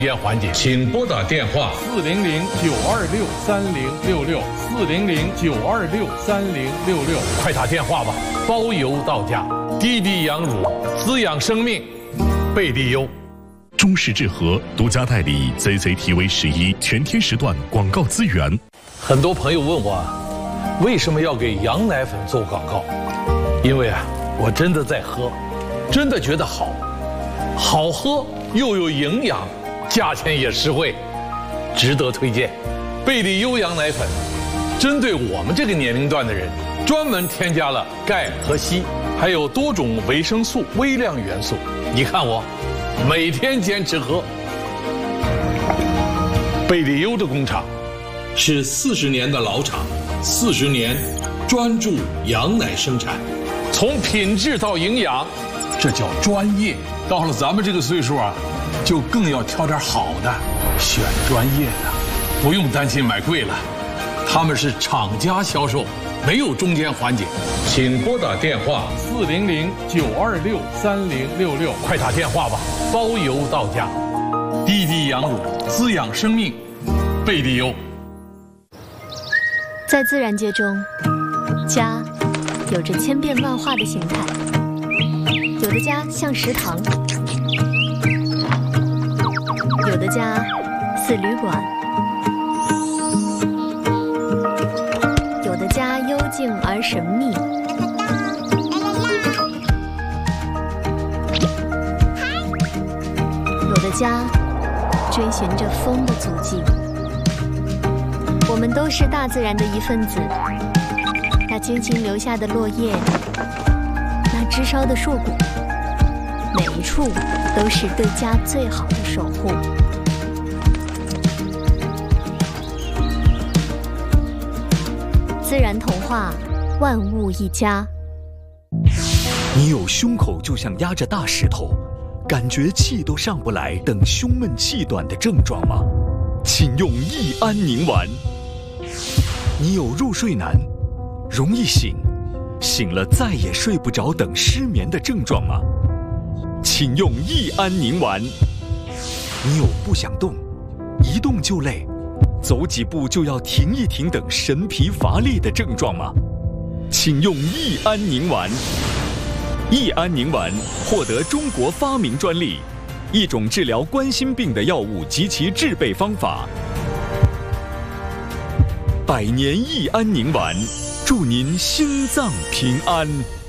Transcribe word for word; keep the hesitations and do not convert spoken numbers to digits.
间缓解，请拨打电话四零零九二六三零六六四零零九二六三零六六， 快打电话吧，包邮到家。滴滴羊乳滋养生命，贝利优。 中式智和独家代理 Z Z T V 十一全天时段广告资源。 很多朋友问我，为什么要给羊奶粉做广告？因为啊，我真的在喝，真的觉得好，好喝又有营养。价钱也实惠，值得推荐。贝利优羊奶粉，针对我们这个年龄段的人，专门添加了钙和硒，还有多种维生素、微量元素。你看我，每天坚持喝。贝利优的工厂是四十年的老厂，四十年专注羊奶生产，从品质到营养，这叫专业。到了咱们这个岁数啊，就更要挑点好的，选专业的，不用担心买贵了。他们是厂家销售，没有中间环节。请拨打电话四零零九二六三零六六， 快打电话吧，包邮到家。滴滴羊乳滋养生命，贝利优。 在自然界中，家有着千变万化的形态，有的家像食堂，有的家似旅馆，有的家幽静而神秘，有的家追寻着风的足迹。我们都是大自然的一份子，那精心留下的落叶，那枝梢的硕果，每一处都是对家最好的守护。自然童话，万物一家。 你有胸口就像压着大石头，感觉气都上不来等胸闷气短的症状吗？请用益安宁丸。你有入睡难、容易醒、醒了再也睡不着等失眠的症状吗？请用益安宁丸。你有不想动、一动就累、走几步就要停一停等神疲乏力的症状吗？请用益安宁丸。益安宁丸获得中国发明专利，一种治疗冠心病的药物及其制备方法。百年益安宁丸，祝您心脏平安。